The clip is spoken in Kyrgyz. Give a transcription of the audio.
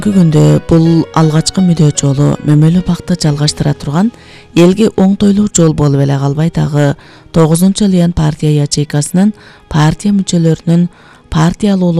Күндө бул алгачкы мүдөө жолу мөмөлүү бакты жалгаштыра турган элге оңтойлуу жол болуп эле калбай дагы 9-Лиан партия ячейкасынын партия мүчөлөрүнүн партиялуулук